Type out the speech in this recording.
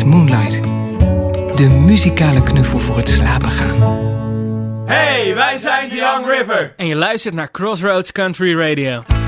Moonlight. De muzikale knuffel voor het slapen gaan. Hey, wij zijn The Young River. En je luistert naar Crossroads Country Radio.